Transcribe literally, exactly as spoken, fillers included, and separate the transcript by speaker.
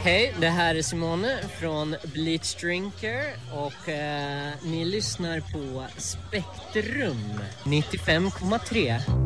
Speaker 1: Hej, det här är Simone från Bleach Drinker och eh, ni lyssnar på Spektrum nittiofem komma tre.